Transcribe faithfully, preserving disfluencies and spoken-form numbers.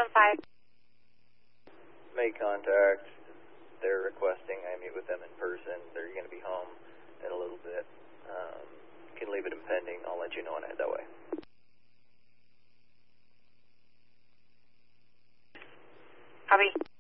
seven five. Make contact. They're requesting I meet with them in person. They're going to be home in a little bit. Um, you can leave it impending. I'll let you know when I head that way. Copy.